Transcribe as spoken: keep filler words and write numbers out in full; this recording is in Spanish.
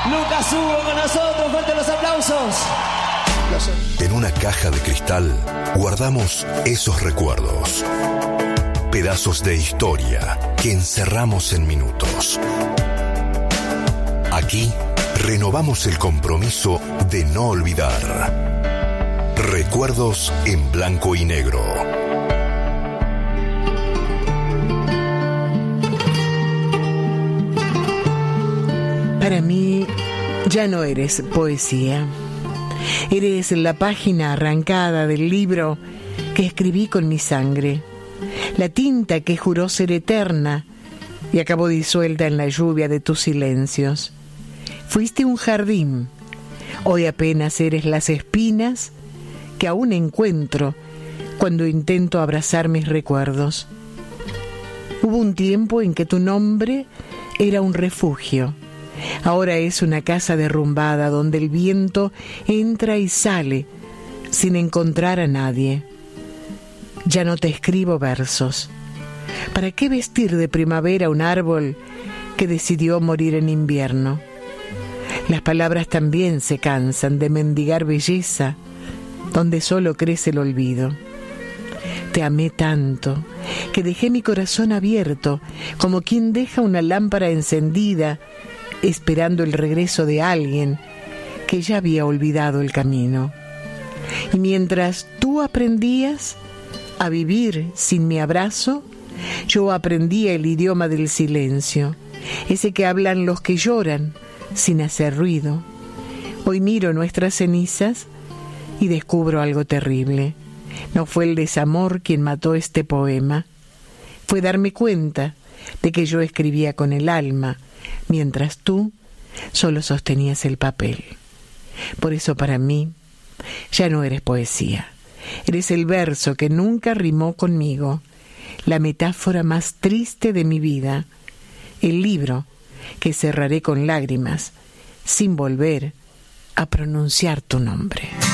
Lucas Hugo con nosotros, fuertes los aplausos. En una caja de cristal guardamos esos recuerdos. Pedazos de historia que encerramos en minutos. Aquí renovamos el compromiso de no olvidar. Recuerdos en blanco y negro. Para mí, ya no eres poesía. Eres la página arrancada del libro que escribí con mi sangre. La tinta que juró ser eterna y acabó disuelta en la lluvia de tus silencios. Fuiste un jardín. Hoy apenas eres las espinas que aún encuentro cuando intento abrazar mis recuerdos. Hubo un tiempo en que tu nombre era un refugio. Ahora es una casa derrumbada donde el viento entra y sale sin encontrar a nadie. Ya no te escribo versos. ¿Para qué vestir de primavera un árbol que decidió morir en invierno? Las palabras también se cansan de mendigar belleza donde solo crece el olvido. Te amé tanto que dejé mi corazón abierto como quien deja una lámpara encendida esperando el regreso de alguien que ya había olvidado el camino. Y mientras tú aprendías a vivir sin mi abrazo, yo aprendía el idioma del silencio, ese que hablan los que lloran sin hacer ruido. Hoy miro nuestras cenizas y descubro algo terrible. No fue el desamor quien mató este poema, fue darme cuenta de que yo escribía con el alma, mientras tú solo sostenías el papel. Por eso para mí ya no eres poesía. Eres el verso que nunca rimó conmigo, la metáfora más triste de mi vida, el libro que cerraré con lágrimas sin volver a pronunciar tu nombre.